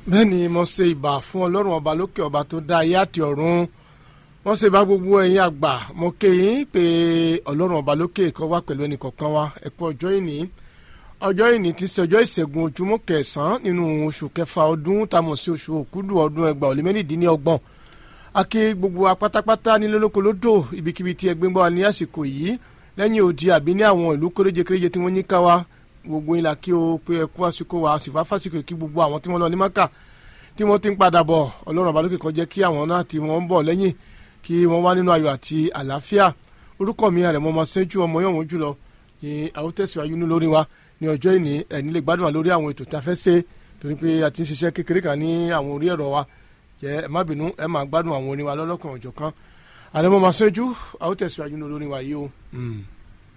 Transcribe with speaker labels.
Speaker 1: bẹ́ẹ̀ ni mo ṣe ìbà fún ọlọ́run ọba lókè, ọba tó dá ayé àti ọ̀run. wọ́n ṣe bá gbogbo ẹ̀yin àgbà mo ké yín pé ọlọ́run ọba lókè kó wá pẹ̀lú ẹnì kọ̀ọ̀kan wa. ẹ kú ọjọ́ ìní ti ṣe ọjọ́ ìṣẹ́gun ojúmọ́ kẹsàn-án nínú oṣù kẹfà ọdún tá a mọ̀ sí oṣù òkúdù ọdún 2026. a kí gbogbo wa pátápátá nílé lóko lódò ibikíbi tí ẹgbẹ́ ń bá wa ní àsìkò yìí lẹ́yìn odi àbí ní àwọn ìlú kéréje tí wọ́n yín ká wa. gbogbo ìlà kí o pé ẹ kú àsìkò wa sì fásìkò kí gbogbo àwọn tí wọ́n lọ ní Mákà tí wọ́n ti ń padà bọ̀ ọlọ́run ọba lókè kó jẹ́ kí àwọn náà tí wọ́n ń bọ̀ lẹ́yìn kí wọ́n wá nínú ayọ̀ àti àlàáfíà. orúkọ mi Àrẹ̀mọ ọmọ Ṣẹ́jú ọmọ yọ̀wọ̀n jùlọ ní àwọn tẹ̀síwájú ní lórí wa ní ọjọ́ ìní ẹ̀ní lè gbádùn wa lórí àwọn ètò tí a fẹ́ ṣe torí pé a ti ń ṣiṣẹ́ kékeré kan ní àwọn orí ẹ̀rọ wa jẹ́ ẹ má bínú ẹ máa gbádùn àwọn orin wa lọ́lọ́kan ọ̀jọ̀kan. Àrẹ̀mọ ọmọ Ṣẹ́jú àwọn tẹ̀síwájú ní lórí wa yìí o.